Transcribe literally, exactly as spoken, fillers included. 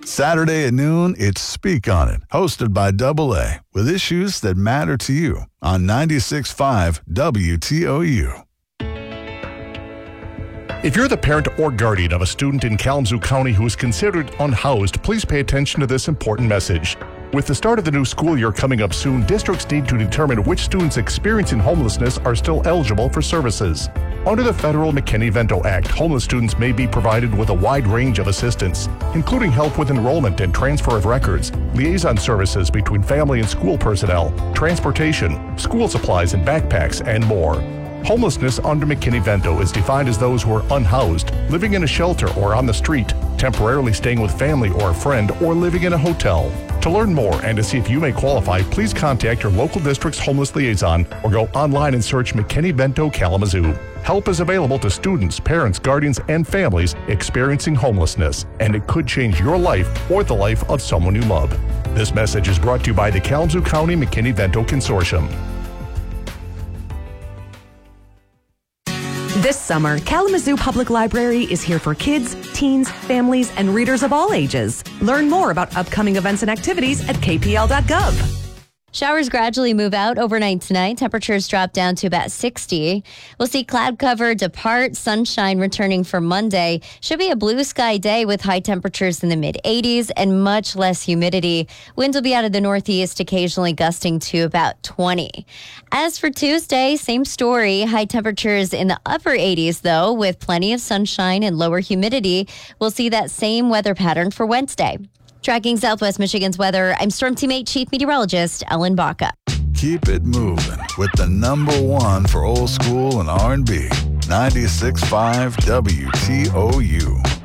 Saturday at noon, it's Speak On It, hosted by Double A, with issues that matter to you on ninety-six point five W T O U. If you're the parent or guardian of a student in Kalamazoo County who is considered unhoused, please pay attention to this important message. With the start of the new school year coming up soon, districts need to determine which students experiencing homelessness are still eligible for services. Under the federal McKinney-Vento Act, homeless students may be provided with a wide range of assistance, including help with enrollment and transfer of records, liaison services between family and school personnel, transportation, school supplies and backpacks, and more. Homelessness under McKinney-Vento is defined as those who are unhoused, living in a shelter or on the street, temporarily staying with family or a friend, or living in a hotel. To learn more and to see if you may qualify, please contact your local district's homeless liaison or go online and search McKinney-Vento Kalamazoo. Help is available to students, parents, guardians, and families experiencing homelessness, and it could change your life or the life of someone you love. This message is brought to you by the Kalamazoo County McKinney-Vento Consortium. This summer, Kalamazoo Public Library is here for kids, teens, families, and readers of all ages. Learn more about upcoming events and activities at k p l dot gov. Showers gradually move out overnight tonight. Temperatures drop down to about sixty. We'll see cloud cover depart, sunshine returning for Monday. Should be a blue sky day with high temperatures in the mid eighties and much less humidity. Winds will be out of the northeast, occasionally gusting to about twenty. As for Tuesday, same story. High temperatures in the upper eighties, though, with plenty of sunshine and lower humidity. We'll see that same weather pattern for Wednesday. Tracking Southwest Michigan's weather, I'm Storm Teammate Chief Meteorologist Ellen Baca. Keep it moving with the number one for old school and R and B, ninety-six point five W T O U.